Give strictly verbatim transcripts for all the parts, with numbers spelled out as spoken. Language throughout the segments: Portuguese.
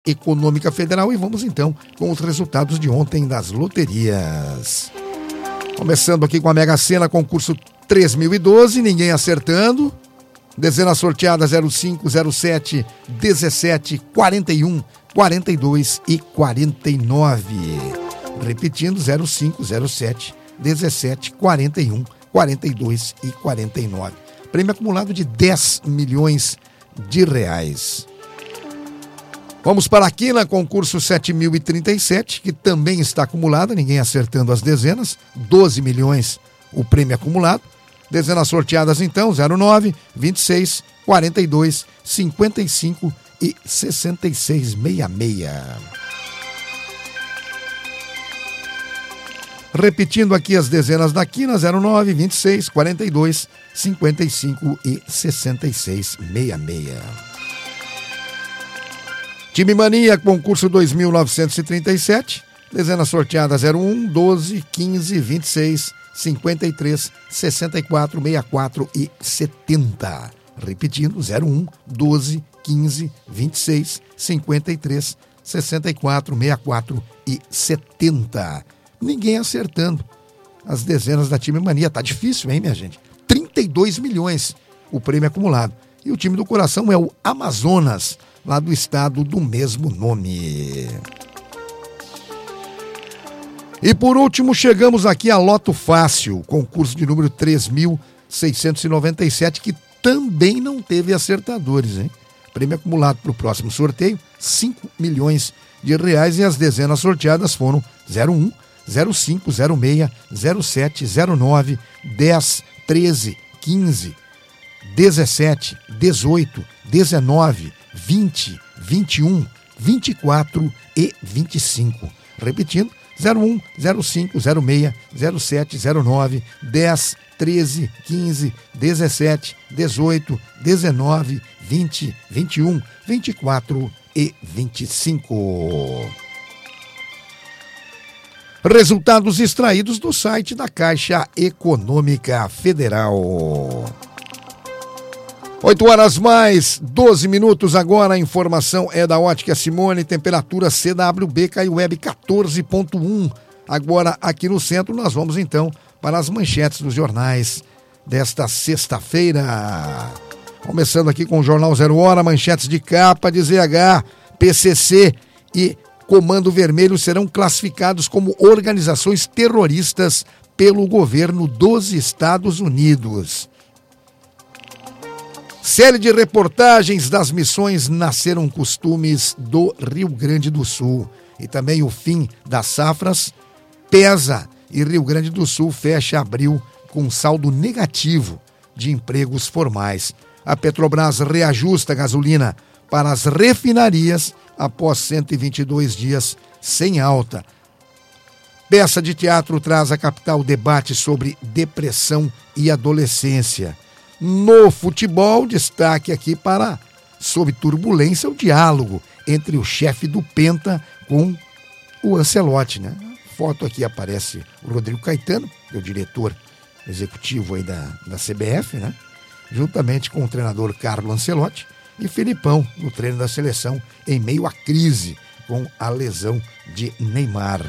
Econômica Federal e vamos então com os resultados de ontem das loterias. Começando aqui com a Mega Sena, concurso três mil e doze, ninguém acertando. Dezena sorteada zero cinco, zero sete, dezessete, quarenta e um, quarenta e dois e quarenta e nove. Repetindo, zero cinco, zero sete, dezessete, quarenta e um, quarenta e dois e quarenta e nove. Prêmio acumulado de dez milhões de reais. Vamos para a Quina, concurso sete mil e trinta e sete, que também está acumulada, ninguém acertando as dezenas, doze milhões o prêmio acumulado. Dezenas sorteadas então, zero nove, vinte e seis, quarenta e dois, cinquenta e cinco e sessenta e seis, sessenta e seis. Repetindo aqui as dezenas da Quina, zero nove, vinte e seis, quarenta e dois, cinquenta e cinco e sessenta e seis, sessenta e seis. Time Mania, concurso dois mil novecentos e trinta e sete, dezena sorteada zero um, doze, quinze, vinte e seis, cinquenta e três, sessenta e quatro, sessenta e quatro e setenta. Repetindo, zero um, doze, quinze, vinte e seis, cinquenta e três, sessenta e quatro, sessenta e quatro e setenta. Ninguém acertando as dezenas da Time Mania. Tá difícil, hein, minha gente? trinta e dois milhões o prêmio acumulado. E o time do coração é o Amazonas, lá do estado do mesmo nome. E por último, chegamos aqui a Loto Fácil, concurso de número três mil seiscentos e noventa e sete, que também não teve acertadores, hein? Prêmio acumulado para o próximo sorteio, cinco milhões de reais, e as dezenas sorteadas foram zero um, zero cinco, zero seis, zero sete, zero nove, dez, treze, quinze, dezessete, dezoito, dezenove, vinte, vinte e um, vinte e quatro e vinte e cinco. Repetindo, zero um, zero cinco, zero seis, zero sete, zero nove, dez, treze, quinze, dezessete, dezoito, dezenove, vinte, vinte e um, vinte e quatro e vinte e cinco. Resultados extraídos do site da Caixa Econômica Federal. oito horas mais doze minutos agora, a informação é da Ótica Simone, temperatura C W B, Caiueb quatorze ponto um. Agora aqui no centro nós vamos então para as manchetes dos jornais desta sexta-feira. Começando aqui com o Jornal Zero Hora, manchetes de capa de Z H, P C C e Comando Vermelho serão classificados como organizações terroristas pelo governo dos Estados Unidos. Série de reportagens das missões Nasceram Costumes do Rio Grande do Sul. E também o fim das safras pesa e Rio Grande do Sul fecha abril com saldo negativo de empregos formais. A Petrobras reajusta a gasolina para as refinarias após cento e vinte e dois dias sem alta. Peça de teatro traz à capital debate sobre depressão e adolescência. No futebol, destaque aqui para, sob turbulência, o diálogo entre o chefe do Penta com o Ancelotti, né? Foto aqui aparece o Rodrigo Caetano, que é o diretor executivo aí da, da C B F, né? Juntamente com o treinador Carlo Ancelotti e Felipão, no treino da seleção, em meio à crise com a lesão de Neymar.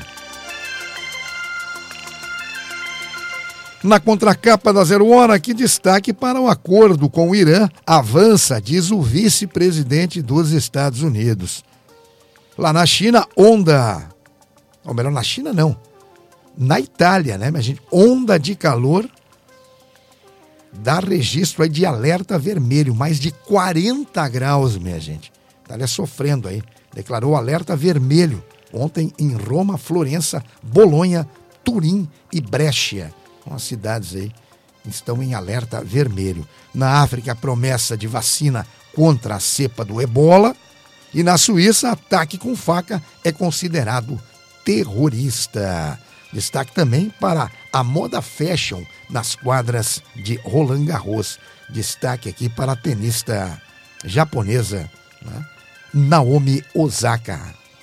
Na contracapa da Zero Hora, aqui destaque para o acordo com o Irã avança, diz o vice-presidente dos Estados Unidos. Lá na China, onda, ou melhor, na China não, na Itália, né, minha gente? Onda de calor dá registro aí de alerta vermelho, mais de quarenta graus, minha gente. Itália sofrendo aí, declarou alerta vermelho ontem em Roma, Florença, Bolonha, Turim e Brescia. As cidades aí estão em alerta vermelho. Na África, promessa de vacina contra a cepa do ebola. E na Suíça, ataque com faca é considerado terrorista. Destaque também para a moda fashion nas quadras de Roland Garros. Destaque aqui para a tenista japonesa, né? Naomi Osaka.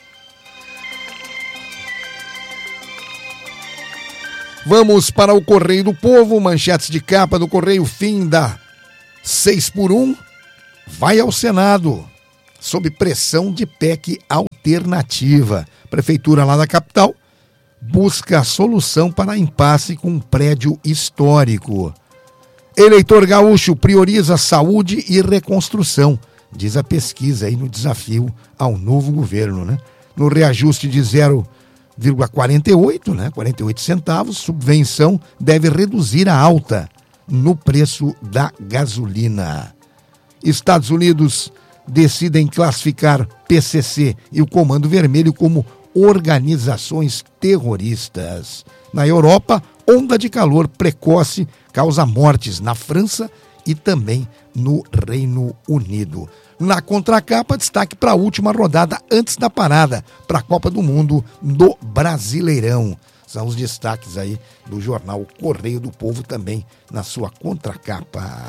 Vamos para o Correio do Povo, manchetes de capa do Correio, fim da seis por um, vai ao Senado. sob pressão de P E C alternativa. Prefeitura lá da capital busca solução para impasse com um prédio histórico. Eleitor gaúcho prioriza saúde e reconstrução, diz a pesquisa aí no desafio ao novo governo, né? No reajuste de zero vírgula quarenta e oito, né? quarenta e oito centavos, subvenção deve reduzir a alta no preço da gasolina. Estados Unidos decidem classificar P C C e o Comando Vermelho como organizações terroristas. Na Europa, onda de calor precoce causa mortes na França e também no Reino Unido. Na contracapa, destaque para a última rodada antes da parada para a Copa do Mundo do Brasileirão. São os destaques aí do jornal Correio do Povo também na sua contracapa.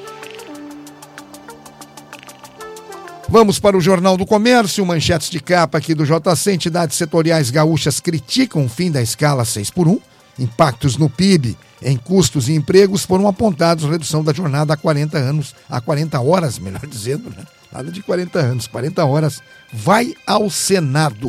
Vamos para o Jornal do Comércio, manchetes de capa aqui do J C. Entidades setoriais gaúchas criticam o fim da escala seis por um. Impactos no P I B, em custos e empregos foram apontados. Redução da jornada a quarenta anos, a quarenta horas, melhor dizendo, né? Nada de quarenta anos, quarenta horas, vai ao Senado.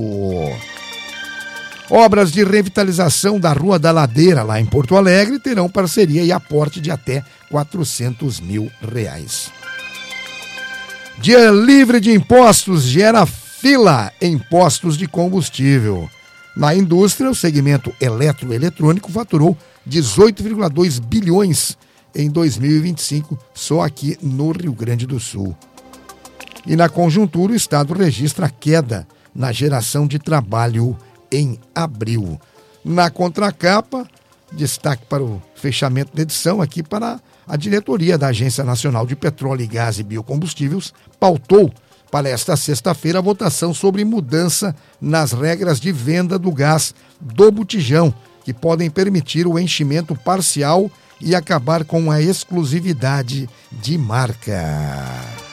Obras de revitalização da Rua da Ladeira, lá em Porto Alegre, terão parceria e aporte de até quatrocentos mil reais. Dia livre de impostos gera fila em postos de combustível. Na indústria, o segmento eletroeletrônico faturou dezoito vírgula dois bilhões em dois mil e vinte e cinco, só aqui no Rio Grande do Sul. E na conjuntura, o Estado registra queda na geração de trabalho em abril. Na contracapa, destaque para o fechamento da edição aqui para a diretoria da Agência Nacional de Petróleo e Gás e Biocombustíveis pautou para esta sexta-feira a votação sobre mudança nas regras de venda do gás do botijão, que podem permitir o enchimento parcial e acabar com a exclusividade de marca.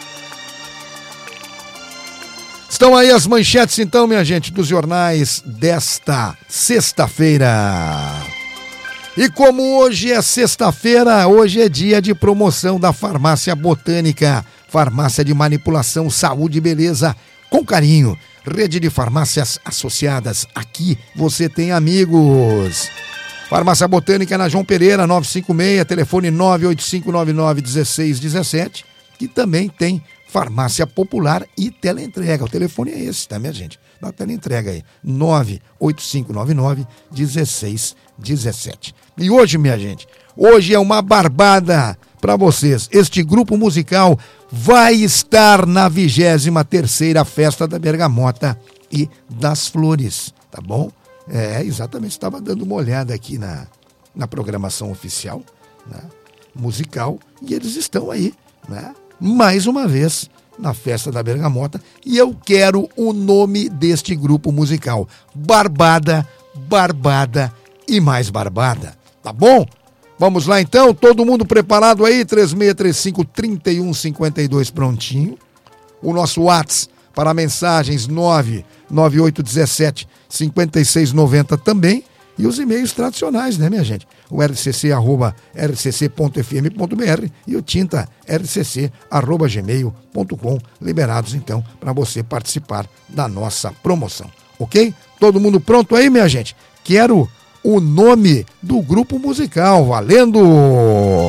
Estão aí as manchetes, então, minha gente, dos jornais desta sexta-feira. E como hoje é sexta-feira, hoje é dia de promoção da Farmácia Botânica, farmácia de manipulação, saúde e beleza com carinho. Rede de farmácias associadas, aqui você tem amigos. Farmácia Botânica na João Pereira, novecentos e cinquenta e seis, telefone nove oito cinco nove nove um seis um sete, que também tem Farmácia Popular e teleentrega. O telefone é esse, tá, minha gente? Dá teleentrega aí, nove oito cinco nove nove um seis um sete. E hoje, minha gente, hoje é uma barbada para vocês. Este grupo musical vai estar na vigésima terceira Festa da Bergamota e das Flores, tá bom? É, exatamente, estava dando uma olhada aqui na, na programação oficial, né, musical, e eles estão aí, né, mais uma vez na Festa da Bergamota, e eu quero o nome deste grupo musical: Barbada, Barbada e mais Barbada, tá bom? Vamos lá então, todo mundo preparado aí? três seis três cinco, três um cinco dois prontinho. O nosso WhatsApp para mensagens nove nove oito um sete cinco seis nove zero também. E os e-mails tradicionais, né, minha gente? O r c c arroba r c c ponto f m ponto b r e o tinta r c c arroba gmail ponto com, liberados então para você participar da nossa promoção, ok? Todo mundo pronto aí, minha gente? Quero o nome do grupo musical, valendo!